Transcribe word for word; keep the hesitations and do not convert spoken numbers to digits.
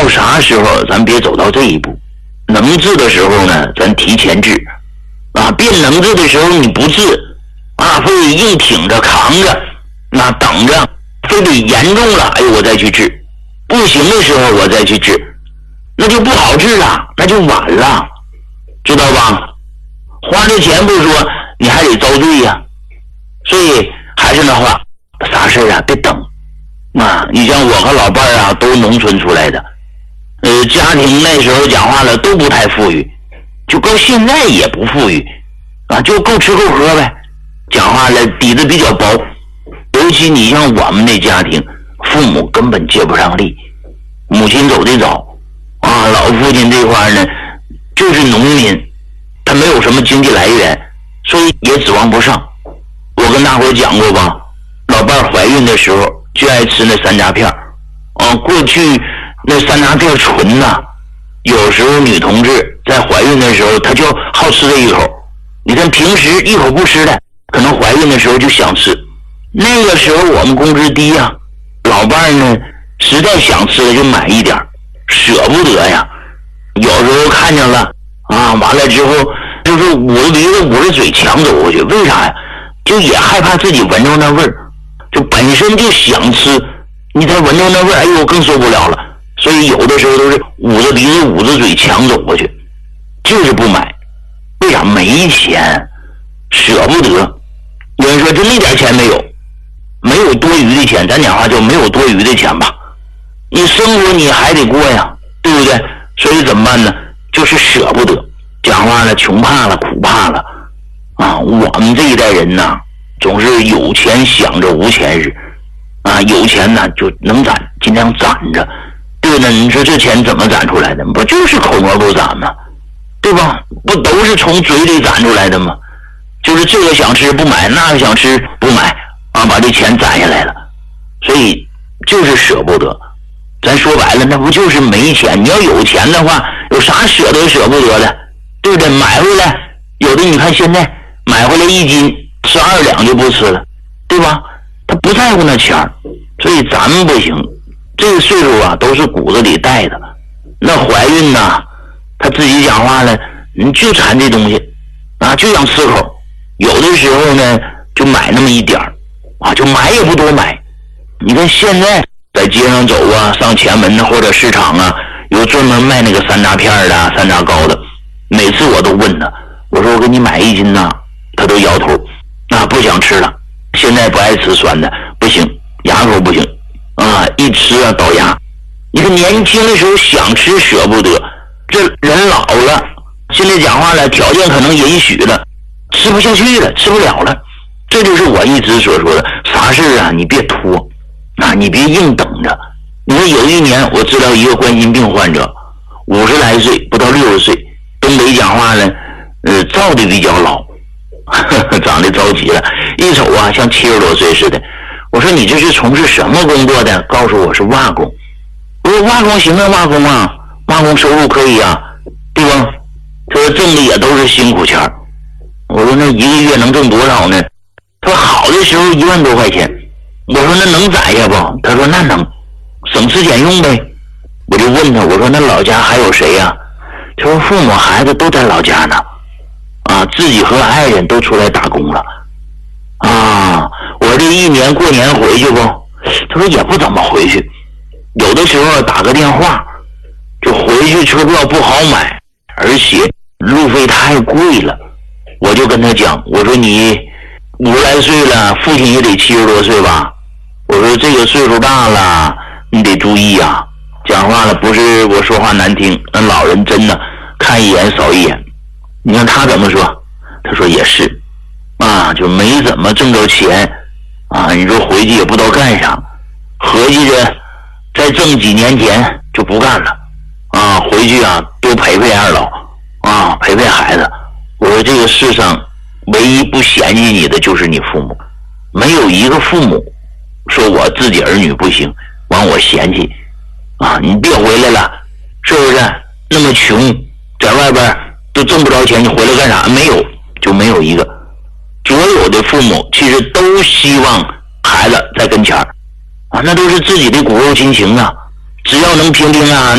啥时候咱别走到这一步，能治的时候呢咱提前治啊，别能治的时候你不治啊，非得硬挺着扛着，那等着非得严重了哎我再去治，不行的时候我再去治，那就不好治了，那就晚了，知道吧？花这钱不说，你还得遭罪呀、啊。所以还是那话，啥事啊别等啊！你像我和老伴儿啊，都农村出来的，呃，家庭那时候讲话了都不太富裕，就够现在也不富裕啊，就够吃够喝呗。讲话了底子比较薄，尤其你像我们那家庭，父母根本借不上力，母亲走得早啊，老父亲这块呢就是农民，他没有什么经济来源，所以也指望不上。我跟大伙讲过吧，老伴儿怀孕的时候就爱吃那山楂片啊，过去那山楂片纯呐，有时候女同志在怀孕的时候她就好吃这一口，你看平时一口不吃的，可能怀孕的时候就想吃。那个时候我们工资低呀，老伴儿呢实在想吃的就买一点，舍不得呀。有时候看见了啊，完了之后就是捂着鼻子捂着嘴抢走过去，为啥呀？就也害怕自己闻着那味儿，就本身就想吃，你再闻着那味儿，哎呦更受不了了。所以有的时候都是捂着鼻子捂着嘴抢走过去，就是不买。为啥？没钱，舍不得。有人说就那点钱没有，没有多余的钱，咱讲话就没有多余的钱吧。你生活你还得过呀，对不对？所以怎么办呢？就是舍不得。讲话了，穷怕了，苦怕了。啊，我们这一代人呢，总是有钱想着无钱日，啊，有钱呢就能攒，尽量攒着，对呢？你说这钱怎么攒出来的？不就是口沫不攒吗？对吧？不都是从嘴里攒出来的吗？就是这个想吃不买，那个想吃不买，啊，把这钱攒下来了，所以就是舍不得。咱说白了，那不就是没钱？你要有钱的话，有啥舍得舍不得的？对不对？买回来，有的你看现在。买回来一斤十二两就不吃了，对吧？他不在乎那钱儿，所以咱们不行。这个岁数啊，都是骨子里带的。那怀孕呐，他自己讲话了，你就馋这东西啊，就想吃口。有的时候呢，就买那么一点儿啊，就买也不多买。你看现在在街上走啊，上前门呢或者市场啊，有专门卖那个山楂片的、山楂糕的。每次我都问他，我说我给你买一斤呐。他都摇头，啊，不想吃了。现在不爱吃酸的，不行，牙口不行，啊，一吃啊倒牙。你看年轻的时候想吃舍不得，这人老了，现在讲话了，条件可能允许了，吃不下去了，吃不了了。这就是我一直所说的，啥事啊你别拖，啊，你别硬等着。你看有一年我知道一个冠心病患者，五十来岁，不到六十岁，东北讲话呢，呃，造的比较老。长得着急了，一瞅啊像七十多岁似的。我说你这是从事什么工作的？告诉我是瓦工。我说瓦工行啊，瓦工啊，瓦工收入可以啊，对吧？他说挣的也都是辛苦钱。我说那一个月能挣多少呢？他说好的时候一万多块钱。我说那能攒下不？他说那能，省吃俭用呗。我就问他，我说那老家还有谁呀、啊？他说父母孩子都在老家呢。啊，自己和爱人都出来打工了，啊，我这一年过年回去不？他说也不怎么回去，有的时候打个电话，就回去车票不好买，而且路费太贵了。我就跟他讲，我说你五十来岁了，父亲也得七十多岁吧？我说这个岁数大了，你得注意啊。讲话了不是我说话难听，那老人真的看一眼少一眼。你看他怎么说？他说也是啊，就没怎么挣着钱啊，你说回去也不知道干啥，合计着再挣几年钱就不干了啊，回去啊多陪陪二老啊，陪陪孩子。我说这个世上唯一不嫌弃你的就是你父母，没有一个父母说我自己儿女不行完我嫌弃啊，你别回来了，是不是？那么穷，在外边都挣不着钱，你回来干啥？没有，就没有一个。所有的父母其实都希望孩子在跟前儿啊，那都是自己的骨肉亲情啊，只要能平平安安